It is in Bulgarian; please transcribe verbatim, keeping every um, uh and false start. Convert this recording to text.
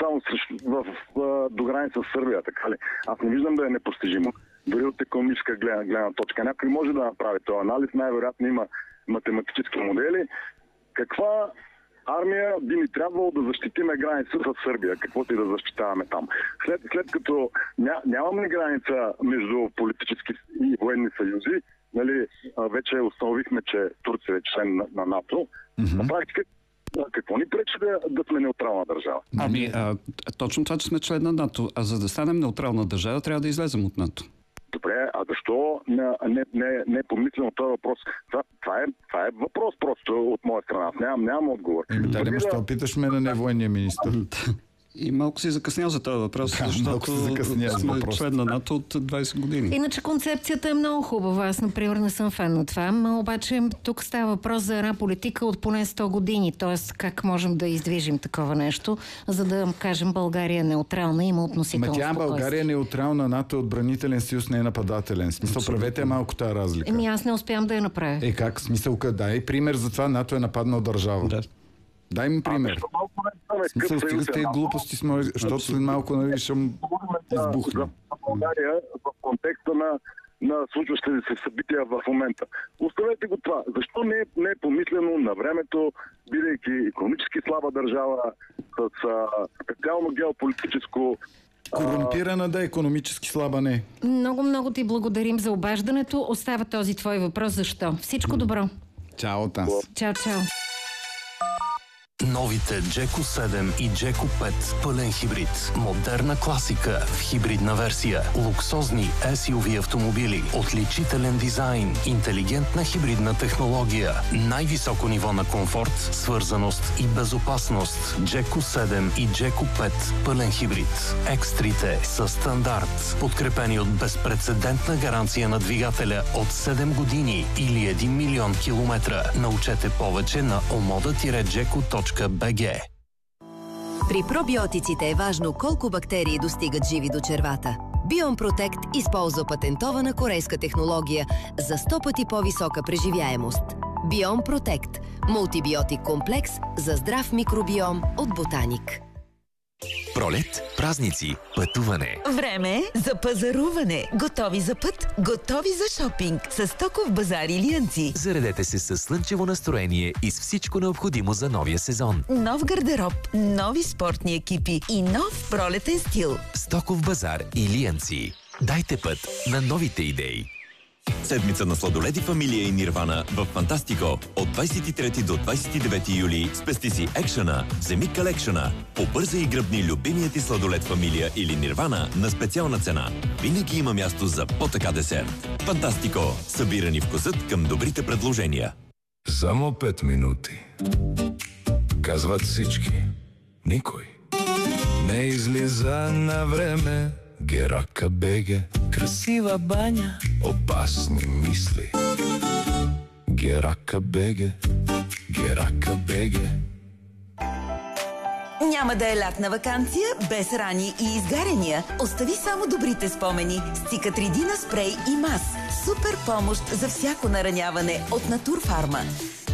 само в, в, в, до граница с Сърбия, така ли? Аз не виждам да е непостижимо. Дори от економическа гледна, гледна точка. Някой може да направи този анализ, най-вероятно има математически модели. Каква армия би ни трябвало да защитиме граница с Сърбия, каквото и да защитаваме там. След, след като ня, нямаме граница между политически и военни съюзи, нали, вече установихме, че Турция е член на, на НАТО, mm-hmm. на практика какво ни пречи да, да сме неутрална държава? Ами, а, точно това, че сме член на НАТО, а за да станем неутрална държава, трябва да излезем от НАТО. Добре, а защо не, не, не, не е помислено този въпрос? Това, това, е, това е въпрос просто от моя страна. Аз нямам, нямам отговор. Еми, да, не ще опиташ ме на невоенния министър. И малко си закъснял за този въпрос, да, защото сме член на НАТО от двайсет години. Иначе концепцията е много хубава. Аз, например, не съм фен на това, но обаче тук става въпрос за една политика от поне сто години. Тоест, как можем да издвижим такова нещо, за да кажем България е неутрална и има относително спокойствие. Ма тя България е неутрална, НАТО е отбранителен съюз, не е нападателен. Смисъл, правете малко тази разлика. Еми, аз не успявам да я направя. Е, как? Смисъл, дай пример за това, НАТО е нападнал държава. Да. Дай ми пример. В смисъл, стига с тези глупости, сме, защото след малко нали, ще избухне. За България в контекста на, на случващите се събития в момента. Оставете го това. Защо не, не е помислено на времето, бидейки икономически слаба държава, с специално геополитическо... Корумпирана да е, икономически слаба не. Много, много ти благодарим за обаждането. Остава този твой въпрос. Защо? Всичко добро. Чао, Танс. Чао, чао. Новите Джеко седем и Джеко пет пълен хибрид. Модерна класика в хибридна версия. Луксозни ес ю ви автомобили. Отличителен дизайн. Интелигентна хибридна технология. Най-високо ниво на комфорт, свързаност и безопасност. Джеко седем и Джеко пет пълен хибрид. Екстрите са стандарт. Подкрепени от безпрецедентна гаранция на двигателя от седем години или един милион километра. Научете повече на омода джеко точка би джи. При пробиотиците е важно колко бактерии достигат живи до червата. Биом Протект използва патентована корейска технология за сто пъти по-висока преживяемост. Биом Протект – мултибиотик комплекс за здрав микробиом от Ботаник. Пролет, празници, пътуване. Време за пазаруване. Готови за път, готови за шопинг. С Стоков базар Илиянци. Заредете се със слънчево настроение и с всичко необходимо за новия сезон. Нов гардероб, нови спортни екипи и нов пролетен стил. Стоков базар Илиянци. Дайте път на новите идеи. Седмица на сладоледи Фамилия и Нирвана в Фантастико. От двайсет и трети до двайсет и девети юли спести си екшъна, вземи колекшъна. Побързай и гръбни любимият ти сладолед Фамилия или Нирвана на специална цена. Винаги има място за по-така десерт. Фантастико. Събирани вкусът към добрите предложения. Само пет минути. Казват всички. Никой не излиза на време. Герака беге. Красива баня. Опасни мисли. Герака беге. Герака беге. Няма да е лятна ваканция без рани и изгаряния. Остави само добрите спомени с Цикатридина спрей и мас. Супер помощ за всяко нараняване от Натурфарма.